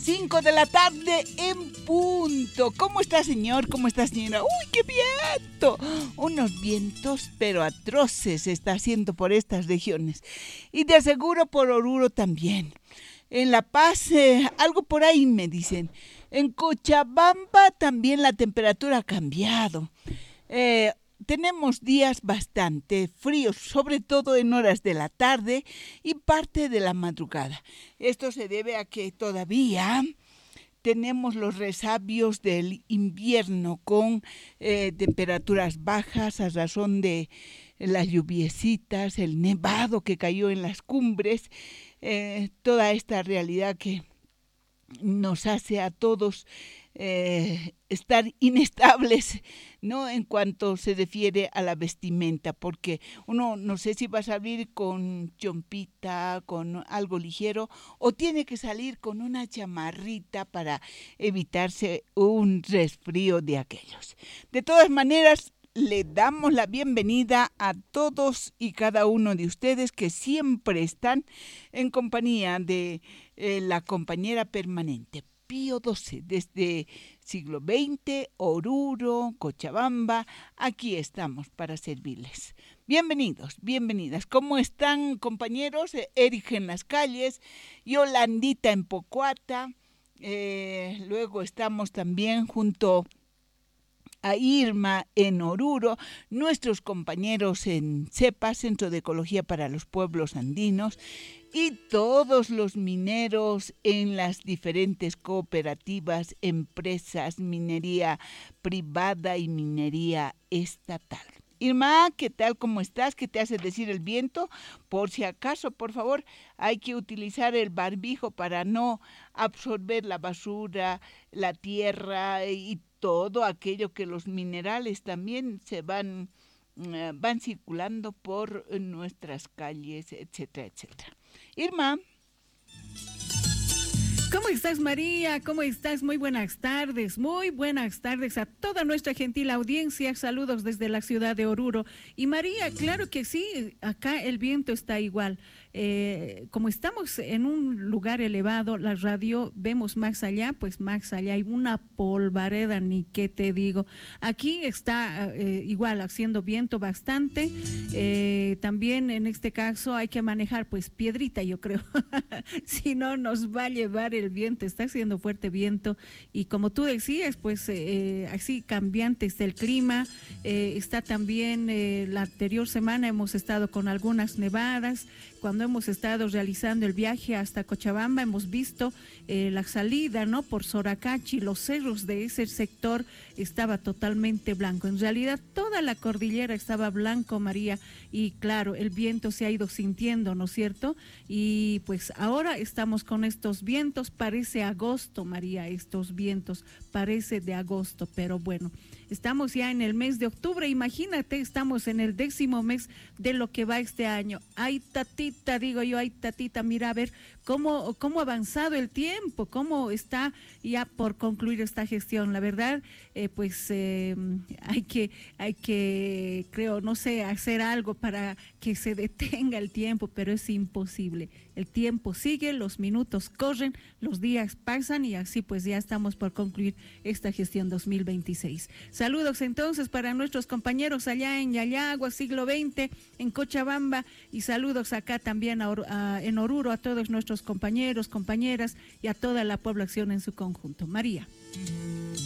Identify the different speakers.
Speaker 1: 5 de la tarde en punto. ¿Cómo está, señor? ¿Cómo está, señora? ¡Uy, qué viento! Unos vientos, pero atroces se está haciendo por estas regiones. Y de aseguro por Oruro también. En La Paz, algo por ahí me dicen. En Cochabamba también la temperatura ha cambiado. Tenemos días bastante fríos, sobre todo en horas de la tarde y parte de la madrugada. Esto se debe a que todavía tenemos los resabios del invierno con temperaturas bajas a razón de las lluviecitas, el nevado que cayó en las cumbres, toda esta realidad que nos hace a todos estar inestables, ¿no? En cuanto se refiere a la vestimenta, porque uno no sé si va a salir con chompita, con algo ligero, o tiene que salir con una chamarrita para evitarse un resfrío de aquellos. De todas maneras, le damos la bienvenida a todos y cada uno de ustedes que siempre están en compañía de la compañera permanente Pío XII, desde siglo XX, Oruro, Cochabamba, aquí estamos para servirles. Bienvenidos, bienvenidas. ¿Cómo están, compañeros? Erika en las calles, Yolandita en Pocuata, luego estamos también junto a Irma en Oruro, nuestros compañeros en CEPA, Centro de Ecología para los Pueblos Andinos, y todos los mineros en las diferentes cooperativas, empresas, minería privada y minería estatal. Irma, ¿qué tal? ¿Cómo estás? ¿Qué te hace decir el viento? Por si acaso, por favor, hay que utilizar el barbijo para no absorber la basura, la tierra y todo aquello que los minerales también se van circulando por nuestras calles, etcétera, etcétera. Irma.
Speaker 2: ¿Cómo estás, María? ¿Cómo estás? Muy buenas tardes a toda nuestra gentil audiencia. Saludos desde la ciudad de Oruro. Y María, claro que sí, acá el viento está igual. Como estamos en un lugar elevado, la radio, vemos más allá, pues más allá hay una polvareda, ni qué te digo. Aquí está igual haciendo viento bastante. También en este caso hay que manejar pues piedrita, yo creo. Si no, nos va a llevar el viento. Está haciendo fuerte viento y como tú decías, pues así cambiantes del clima. Está también la anterior semana hemos estado con algunas nevadas. Cuando hemos estado realizando el viaje hasta Cochabamba, hemos visto la salida, ¿no? Por Soracachi, los cerros de ese sector estaba totalmente blanco. En realidad, toda la cordillera estaba blanco, María, y claro, el viento se ha ido sintiendo, ¿no es cierto? Y pues ahora estamos con estos vientos, parece agosto, María, estos vientos, parece de agosto, pero bueno. Estamos ya en el mes de octubre, imagínate, estamos en el 10º mes de lo que va este año. Ay, tatita, digo yo, ay, tatita, mira a ver cómo ha avanzado el tiempo, cómo está ya por concluir esta gestión. La verdad, hay que, creo, no sé, hacer algo para que se detenga el tiempo, pero es imposible. El tiempo sigue, los minutos corren, los días pasan y así pues ya estamos por concluir esta gestión 2026. Saludos entonces para nuestros compañeros allá en Yayagua, siglo XX, en Cochabamba, y saludos acá también en Oruro a todos nuestros compañeros, compañeras y a toda la población en su conjunto. María.